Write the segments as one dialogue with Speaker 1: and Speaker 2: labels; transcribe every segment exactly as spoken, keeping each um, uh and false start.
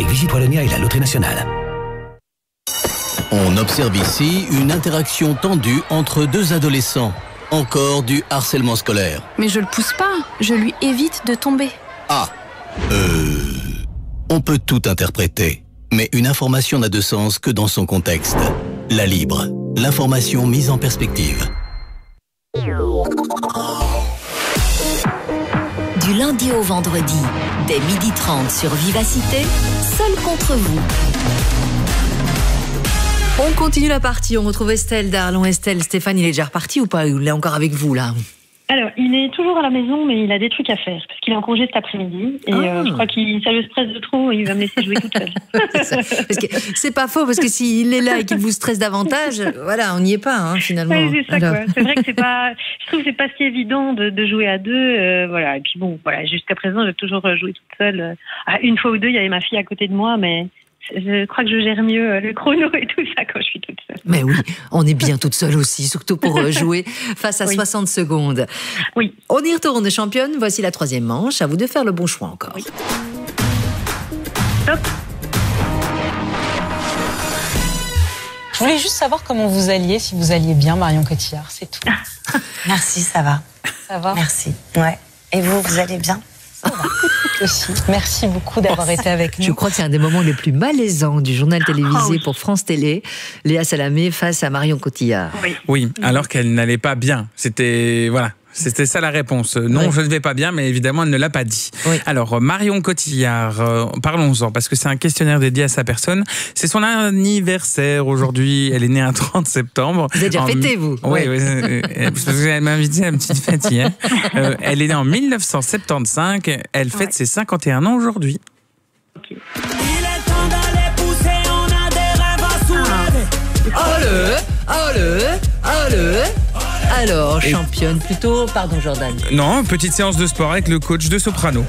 Speaker 1: avec Visite Wallonia et la Loterie Nationale.
Speaker 2: On observe ici une interaction tendue entre deux adolescents. Encore du harcèlement scolaire.
Speaker 3: Mais je le pousse pas, je lui évite de tomber.
Speaker 2: Ah, euh... On peut tout interpréter, mais une information n'a de sens que dans son contexte. La Libre, l'information mise en perspective.
Speaker 4: Du lundi au vendredi, dès midi trente sur Vivacité, seul contre vous.
Speaker 5: On continue la partie, on retrouve Estelle d'Arlon. Estelle, Stéphane, il est déjà reparti ou pas? Il est encore avec vous là?
Speaker 6: Alors, il est toujours à la maison, mais il a des trucs à faire, parce qu'il est en congé cet après-midi, et ah. euh, je crois qu'il ça le stresse de trop, et il va me laisser jouer toute seule.
Speaker 5: Parce que c'est pas faux, parce que s'il est là et qu'il vous stresse davantage, voilà, on n'y est pas, hein, finalement.
Speaker 6: Oui, c'est ça, Alors... quoi. C'est vrai que c'est pas, je trouve que c'est pas si évident de, de jouer à deux, euh, voilà. Et puis bon, voilà, jusqu'à présent, j'ai toujours joué toute seule. Ah, une fois ou deux, il y avait ma fille à côté de moi, mais je crois que je gère mieux le chrono et tout ça quand je suis toute seule.
Speaker 5: Mais oui, on est bien toute seule aussi, surtout pour jouer face à oui. soixante secondes.
Speaker 6: Oui.
Speaker 5: On y retourne, championne. Voici la troisième manche. À vous de faire le bon choix encore. Oui.
Speaker 6: Top.
Speaker 7: Je voulais juste savoir comment vous alliez, si vous alliez bien, Marion Cotillard, c'est tout.
Speaker 8: Merci, ça va.
Speaker 7: Ça va?
Speaker 8: Merci. Ouais. Et vous, vous allez bien?
Speaker 7: Aussi. Merci beaucoup d'avoir été avec nous.
Speaker 5: Je crois que c'est un des moments les plus malaisants du journal télévisé oh oui. pour France Télé. Léa Salamé face à Marion Cotillard.
Speaker 9: Oui, oui alors qu'elle n'allait pas bien. C'était... Voilà. C'était ça la réponse. Non, oui. je ne vais pas bien, mais évidemment, elle ne l'a pas dit. Oui. Alors, Marion Cotillard, euh, parlons-en, parce que c'est un questionnaire dédié à sa personne. C'est son anniversaire aujourd'hui. Elle est née un trente septembre.
Speaker 5: Vous avez déjà
Speaker 9: en...
Speaker 5: fêté, vous?
Speaker 9: Oui, oui. oui parce qu'elle m'a invité à une petite fête hier. Euh, elle est née en mille neuf cent soixante-quinze. Elle fête ouais. ses cinquante et un ans aujourd'hui.
Speaker 6: Okay.
Speaker 10: Il est temps d'aller pousser, on a des rêves à soulever.
Speaker 5: Oh le, oh le, oh le. Alors, championne, plutôt... Pardon, Jordan.
Speaker 9: Non, petite séance de sport avec le coach de soprano.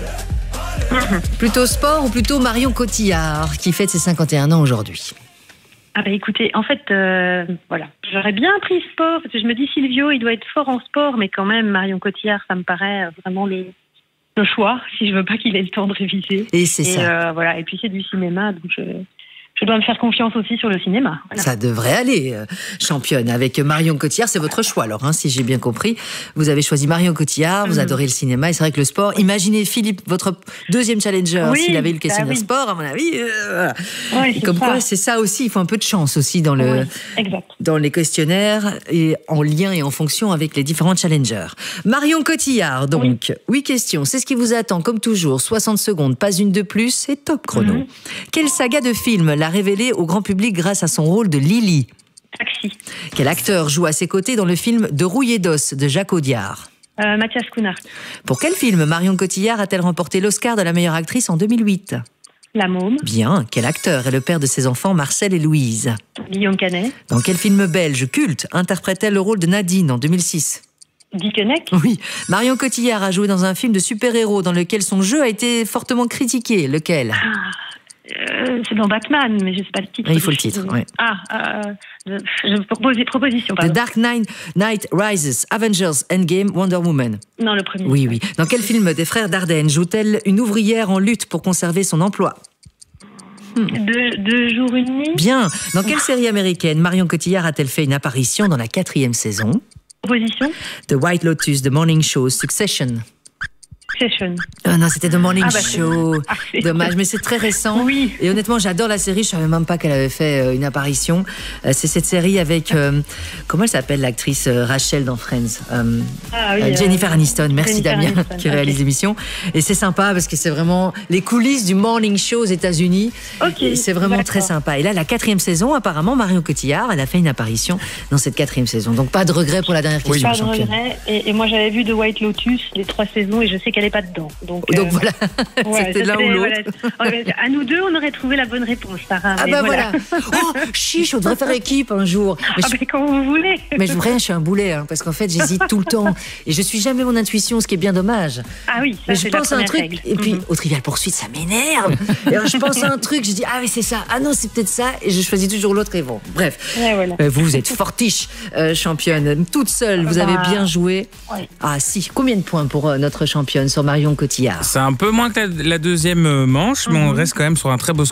Speaker 5: Plutôt sport ou plutôt Marion Cotillard, qui fête ses cinquante et un ans aujourd'hui?
Speaker 6: Ah bah écoutez, en fait, euh, voilà, j'aurais bien pris sport, parce que je me dis Silvio, il doit être fort en sport, mais quand même, Marion Cotillard, ça me paraît vraiment le, le choix, si je veux pas qu'il ait le temps de réviser.
Speaker 5: Et c'est et ça.
Speaker 6: Euh, voilà, et puis c'est du cinéma, donc je... Je dois me faire confiance aussi sur le cinéma. Voilà.
Speaker 5: Ça devrait aller, euh, championne. Avec Marion Cotillard, c'est votre choix alors, hein, si j'ai bien compris. Vous avez choisi Marion Cotillard, vous mmh. adorez le cinéma, et c'est vrai que le sport... Imaginez Philippe, votre deuxième challenger, oui, s'il avait eu le questionnaire bah oui. sport, à mon avis... Euh,
Speaker 6: oui,
Speaker 5: comme
Speaker 6: ça.
Speaker 5: quoi, c'est ça aussi, il faut un peu de chance aussi dans, le,
Speaker 6: oui,
Speaker 5: dans les questionnaires, et en lien et en fonction avec les différents challengers. Marion Cotillard, donc, oui. huit questions, c'est ce qui vous attend, comme toujours, soixante secondes, pas une de plus, et top chrono. Mmh. Quelle saga de film l'a révélée au grand public grâce à son rôle de Lily?
Speaker 6: Taxi.
Speaker 5: Quel acteur joue à ses côtés dans le film De rouille et d'os de Jacques Audiard?
Speaker 6: euh, Mathias Schoenaerts.
Speaker 5: Pour quel film Marion Cotillard a-t-elle remporté l'Oscar de la meilleure actrice en deux mille huit?
Speaker 6: La Môme.
Speaker 5: Bien. Quel acteur est le père de ses enfants Marcel et Louise?
Speaker 6: Guillaume Canet.
Speaker 5: Dans quel film belge culte interprète-t-elle le rôle de Nadine en deux mille six?
Speaker 6: Dickeneck.
Speaker 5: Oui. Marion Cotillard a joué dans un film de super-héros dans lequel son jeu a été fortement critiqué. Lequel?
Speaker 6: Ah. Euh, c'est dans Batman, mais je ne sais pas le titre.
Speaker 5: Il faut le titre, oui.
Speaker 6: Ah, euh, je propose des propositions. Pardon.
Speaker 5: The Dark Knight Rises, Avengers, Endgame, Wonder Woman.
Speaker 6: Non, le premier.
Speaker 5: Oui, oui. Dans quel film des frères Dardenne joue-t-elle une ouvrière en lutte pour conserver son emploi?
Speaker 6: Hmm. Deux, deux jours, une nuit.
Speaker 5: Bien. Dans quelle série américaine Marion Cotillard a-t-elle fait une apparition dans la quatrième saison?
Speaker 6: Proposition.
Speaker 5: The White Lotus, The Morning Show, Succession.
Speaker 6: Succession.
Speaker 5: Ah non, c'était The Morning
Speaker 6: ah bah
Speaker 5: Show. Ah, dommage, mais c'est très récent.
Speaker 6: Oui.
Speaker 5: Et honnêtement, j'adore la série. Je savais même pas qu'elle avait fait euh, une apparition. Euh, c'est cette série avec euh, comment elle s'appelle l'actrice euh, Rachel dans Friends. Euh,
Speaker 6: ah, oui,
Speaker 5: euh, Jennifer euh, Aniston. Merci
Speaker 6: Jennifer
Speaker 5: Damien
Speaker 6: Aniston.
Speaker 5: qui réalise
Speaker 6: okay.
Speaker 5: l'émission. Et c'est sympa parce que c'est vraiment les coulisses du Morning Show aux États-Unis.
Speaker 6: Okay,
Speaker 5: c'est vraiment
Speaker 6: d'accord.
Speaker 5: très sympa. Et là, la quatrième saison, apparemment, Marion Cotillard, elle a fait une apparition dans cette quatrième saison. Donc pas de regret pour la dernière question.
Speaker 6: Pas de regret. Et, et moi, j'avais vu The White Lotus les trois saisons et je sais qu'elle est pas dedans. Donc,
Speaker 5: Donc
Speaker 6: euh,
Speaker 5: voilà,
Speaker 6: ouais,
Speaker 5: c'était l'un ou l'autre.
Speaker 6: Voilà. À nous deux, on aurait trouvé la bonne réponse, Sarah.
Speaker 5: Ah bah voilà. voilà. Oh, chiche, on devrait faire équipe un jour.
Speaker 6: Mais ah je... bah quand vous voulez.
Speaker 5: Mais je voudrais, je suis un boulet, hein, parce qu'en fait, j'hésite tout le temps. Et je suis jamais mon intuition, ce qui est bien dommage.
Speaker 6: Ah oui, ça
Speaker 5: mais
Speaker 6: c'est
Speaker 5: je pense
Speaker 6: la
Speaker 5: à un truc,
Speaker 6: règle.
Speaker 5: et puis
Speaker 6: mm-hmm.
Speaker 5: au Trivial Poursuite, ça m'énerve. Et alors je pense à un truc, je dis, ah oui, c'est ça. Ah non, c'est peut-être ça. Et je choisis toujours l'autre et bon. Bref.
Speaker 6: Ouais, voilà.
Speaker 5: euh, vous, vous êtes fortiche, euh, championne. Toute seule, vous bah... avez bien joué.
Speaker 6: Ouais.
Speaker 5: Ah si, combien de points pour euh, notre championne sur Marion Cotillard?
Speaker 9: C'est un peu moins que la, la deuxième manche, mais mm-hmm. on reste quand même sur un très beau